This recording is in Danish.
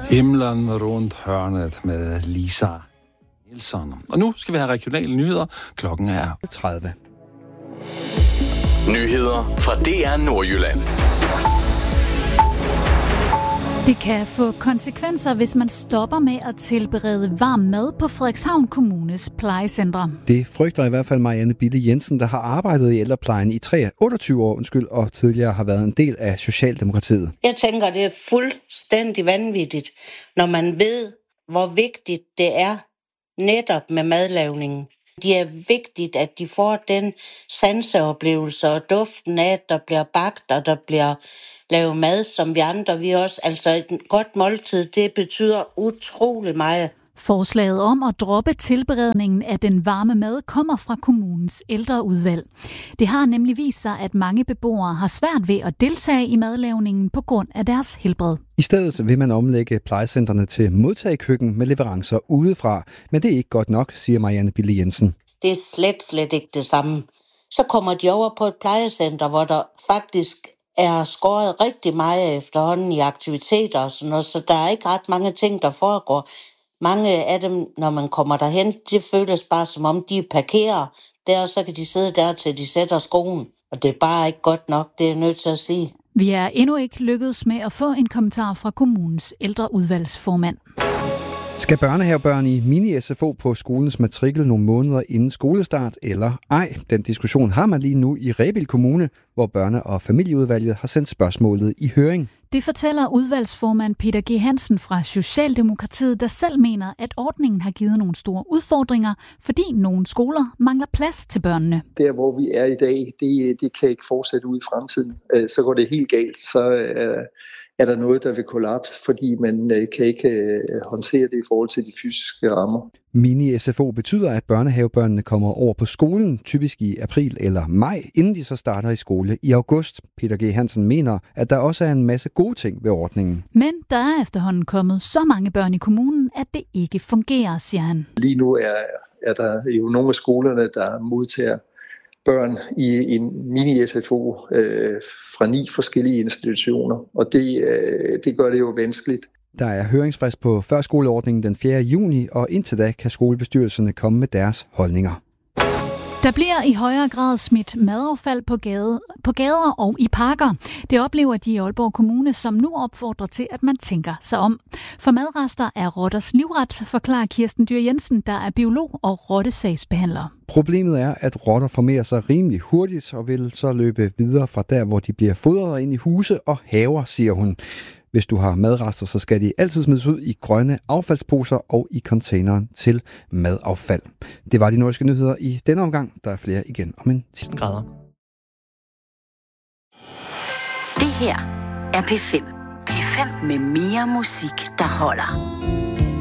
Himlen rundt hørnet med Lisa Nielsen. Og nu skal vi have regionale nyheder. Klokken er 30. Nyheder fra DR Nordjylland. Det kan få konsekvenser, hvis man stopper med at tilberede varm mad på Frederikshavn Kommunes plejecentre. Det frygter i hvert fald Marianne Bille Jensen, der har arbejdet i ældreplejen i 28 år, og tidligere har været en del af Socialdemokratiet. Jeg tænker, det er fuldstændig vanvittigt, når man ved, hvor vigtigt det er netop med madlavningen. Det er vigtigt, at de får den sanseoplevelse og duften af, at der bliver bagt og der bliver lavet mad, som vi andre vi også. Altså et godt måltid, det betyder utrolig meget. Forslaget om at droppe tilberedningen af den varme mad kommer fra kommunens ældreudvalg. Det har nemlig vist sig, at mange beboere har svært ved at deltage i madlavningen på grund af deres helbred. I stedet vil man omlægge plejecentrene til modtagekøkken med leverancer udefra, men det er ikke godt nok, siger Marianne Bille Jensen. Det er slet ikke det samme. Så kommer de over på et plejecenter, hvor der faktisk er skåret rigtig meget efterhånden i aktiviteter og sådan noget, så der er ikke ret mange ting, der foregår. Mange af dem, når man kommer derhen, det føles bare som om, de parkerer der, og så kan de sidde der, til de sætter skoen. Og det er bare ikke godt nok, det er jeg nødt til at sige. Vi er endnu ikke lykkedes med at få en kommentar fra kommunens ældreudvalgsformand. Skal børnehavebørn i mini-SFO på skolens matrikel nogle måneder inden skolestart eller ej? Den diskussion har man lige nu i Rebild Kommune, hvor børne- og familieudvalget har sendt spørgsmålet i høring. Det fortæller udvalgsformand Peter G. Hansen fra Socialdemokratiet, der selv mener, at ordningen har givet nogle store udfordringer, fordi nogle skoler mangler plads til børnene. Der, hvor vi er i dag, det kan ikke fortsætte ud i fremtiden. Så går det helt galt, så er der noget, der vil kollapse, fordi man kan ikke håndtere det i forhold til de fysiske rammer. Mini-SFO betyder, at børnehavebørnene kommer over på skolen, typisk i april eller maj, inden de så starter i skole i august. Peter G. Hansen mener, at der også er en masse gode ting ved ordningen. Men der er efterhånden kommet så mange børn i kommunen, at det ikke fungerer, siger han. Lige nu er der jo nogle af skolerne, der modtager børn i en mini-SFO fra 9 forskellige institutioner, og det gør det jo vanskeligt. Der er høringsfrist på førskoleordningen den 4. juni, og indtil da kan skolebestyrelserne komme med deres holdninger. Der bliver i højere grad smidt madaffald på gader og i parker. Det oplever de i Aalborg Kommune, som nu opfordrer til, at man tænker sig om. For madrester er rotters livret, forklarer Kirsten Dyr Jensen, der er biolog og rottesagsbehandler. Problemet er, at rotter formerer sig rimelig hurtigt og vil så løbe videre fra der, hvor de bliver fodret ind i huse og haver, siger hun. Hvis du har madrester, så skal de altid smides ud i grønne affaldsposer og i containeren til madaffald. Det var de nordiske nyheder i denne omgang. Der er flere igen om en 10 grader. Det her er P5. P5 med mere musik, der holder.